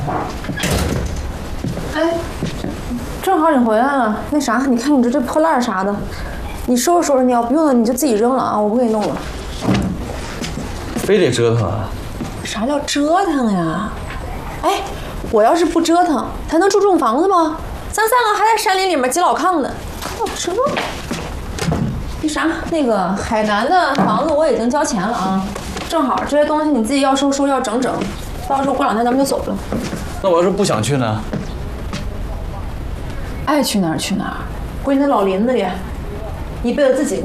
哎，正好你回来了。那啥，你看你这破烂啥的，你收拾收拾。你要不用了，你就自己扔了啊，我不给你弄了。 非得折腾啊？ 啥叫折腾呀？哎，我要是不折腾，还能住这种房子吗？咱3个还在山林里面挤老炕呢。我折腾。那啥，那个海南的房子我已经交钱了啊，正好这些东西你自己要收要整整，到时候过2天咱们就走了。 那我要是不想去呢？ 爱去哪儿去哪儿，回你那老林子里，一辈子自己